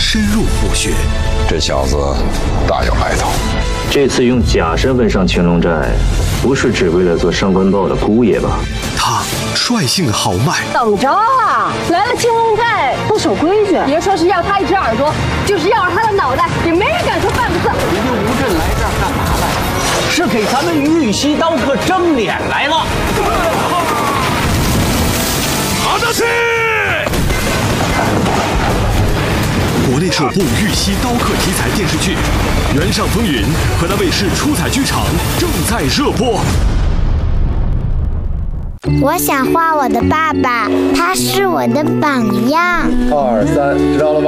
深入虎穴。 这小子大有来头。 这次用假身份上乾隆寨，不是只为了做上官豹的姑爷吧？ 他率性豪迈。 怎么着啊？来了青龙寨不守规矩，别说是要他一只耳朵，就是要了他的脑袋，也没人敢说半个字。 你们吴镇来这儿干嘛来？是给咱们玉溪刀客争脸来了。 好的去！国内首部玉溪刀客题材电视剧《原上风云》河南卫视出彩剧场正在热播。 我想画我的爸爸，他是我的榜样。 2、3，知道了吧？